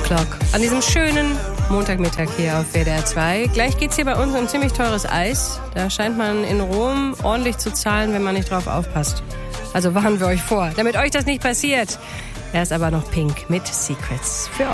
O'Clock. An diesem schönen Montagmittag hier auf WDR 2. Gleich geht's hier bei uns um ziemlich teures Eis. Da scheint man in Rom ordentlich zu zahlen, wenn man nicht drauf aufpasst. Also warnen wir euch vor, damit euch das nicht passiert. Erst aber noch Pink mit Secrets für